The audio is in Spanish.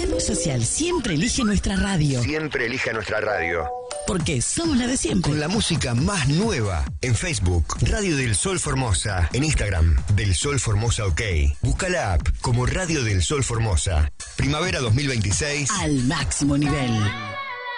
Red Social siempre elige nuestra radio. Siempre elija nuestra radio. Porque somos la de siempre. Con la música más nueva. En Facebook, Radio del Sol Formosa. En Instagram, Del Sol Formosa OK. Busca la app como Radio del Sol Formosa. Primavera 2026. Al máximo nivel.